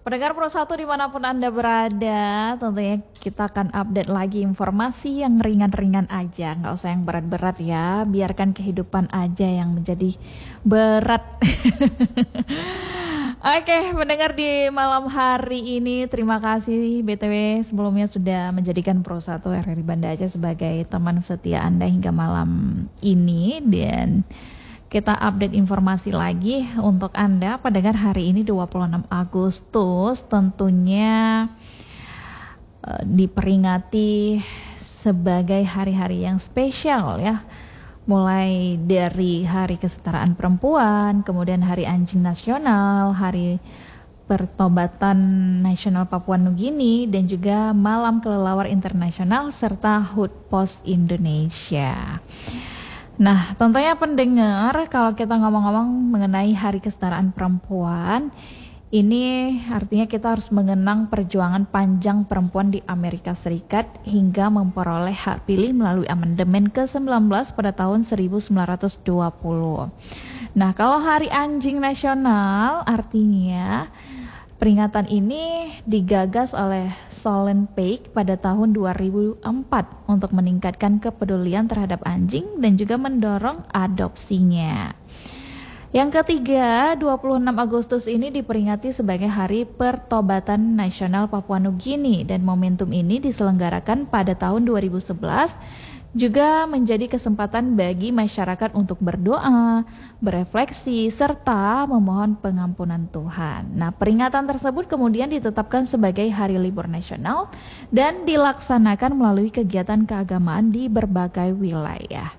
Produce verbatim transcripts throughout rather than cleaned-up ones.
Pendengar Pro satu dimanapun Anda berada, tentunya kita akan update lagi informasi yang ringan-ringan aja, nggak usah yang berat-berat ya, biarkan kehidupan aja yang menjadi berat. Oke, pendengar di malam hari ini, terima kasih B T W sebelumnya sudah menjadikan Pro satu R R I Banda Aceh sebagai teman setia Anda hingga malam ini, dan kita update informasi lagi untuk Anda pendengar hari ini dua puluh enam Agustus, tentunya uh, diperingati sebagai hari-hari yang spesial ya. Mulai dari Hari Kesetaraan Perempuan, kemudian Hari Anjing Nasional, Hari Pertobatan Nasional Papua Nugini, dan juga Malam Kelelawar Internasional serta H U T P O S Indonesia. Nah, tentunya pendengar, kalau kita ngomong-ngomong mengenai Hari Kesetaraan Perempuan, ini artinya kita harus mengenang perjuangan panjang perempuan di Amerika Serikat hingga memperoleh hak pilih melalui amandemen ke sembilan belas pada tahun seribu sembilan ratus dua puluh. Nah, kalau Hari Anjing Nasional artinya peringatan ini digagas oleh Solen Peik pada tahun dua ribu empat untuk meningkatkan kepedulian terhadap anjing dan juga mendorong adopsinya. Yang ketiga, dua puluh enam Agustus ini diperingati sebagai Hari Pertobatan Nasional Papua Nugini, dan momentum ini diselenggarakan pada tahun dua ribu sebelas, juga menjadi kesempatan bagi masyarakat untuk berdoa, berefleksi, serta memohon pengampunan Tuhan. Nah, peringatan tersebut kemudian ditetapkan sebagai hari libur nasional dan dilaksanakan melalui kegiatan keagamaan di berbagai wilayah.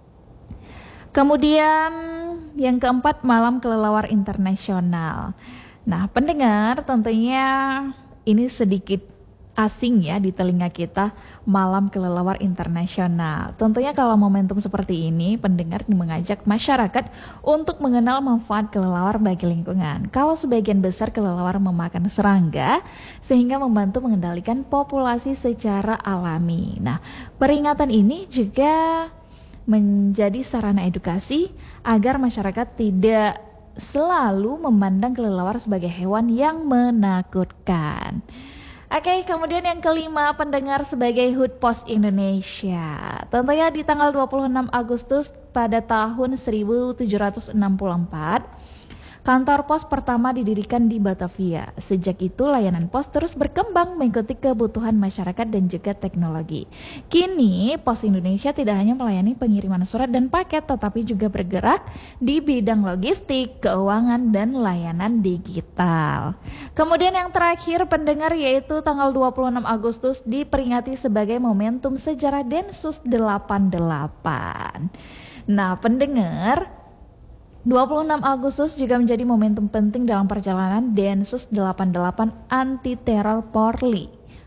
Kemudian yang keempat, Malam Kelelawar Internasional. Nah, pendengar, tentunya ini sedikit asing ya di telinga kita, Malam Kelelawar Internasional. Tentunya kalau momentum seperti ini, pendengar mengajak masyarakat untuk mengenal manfaat kelelawar bagi lingkungan. Kalau sebagian besar kelelawar memakan serangga, sehingga membantu mengendalikan populasi secara alami. Nah, peringatan ini juga menjadi sarana edukasi agar masyarakat tidak selalu memandang kelelawar sebagai hewan yang menakutkan. Oke, kemudian yang kelima, pendengar, sebagai H U T P O S Indonesia. Tentunya di tanggal dua puluh enam Agustus pada tahun seribu tujuh ratus enam puluh empat, kantor pos pertama didirikan di Batavia. Sejak itu layanan pos terus berkembang mengikuti kebutuhan masyarakat dan juga teknologi. Kini Pos Indonesia tidak hanya melayani pengiriman surat dan paket, tetapi juga bergerak di bidang logistik, keuangan, dan layanan digital. Kemudian yang terakhir, pendengar, yaitu tanggal dua puluh enam Agustus diperingati sebagai momentum sejarah Densus delapan puluh delapan. Nah, pendengar, dua puluh enam Agustus juga menjadi momentum penting dalam perjalanan Densus delapan puluh delapan anti teror Polri.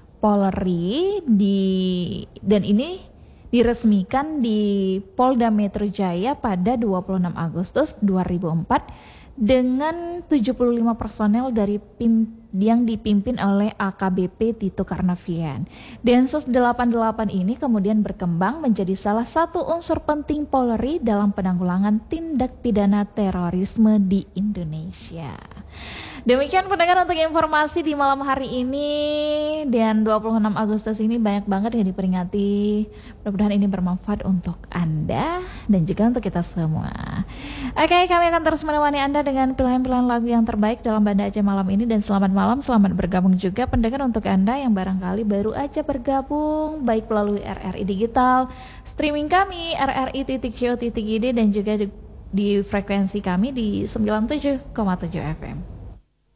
Polri di dan ini diresmikan di Polda Metro Jaya pada dua puluh enam Agustus dua ribu empat dengan tujuh puluh lima personel dari pim yang dipimpin oleh A K B P Tito Karnavian. Densus delapan puluh delapan ini kemudian berkembang menjadi salah satu unsur penting Polri dalam penanggulangan tindak pidana terorisme di Indonesia. Demikian pendengar untuk informasi di malam hari ini, dan dua puluh enam Agustus ini banyak banget yang diperingati. Mudah-mudahan ini bermanfaat untuk Anda dan juga untuk kita semua. Oke, kami akan terus menemani Anda dengan pilihan-pilihan lagu yang terbaik dalam Banda Aceh malam ini, dan selamat malam, selamat bergabung juga pendengar untuk Anda yang barangkali baru aja bergabung baik melalui R R I Digital, streaming kami r r i titik co titik i d, dan juga di, di frekuensi kami di sembilan puluh tujuh koma tujuh F M.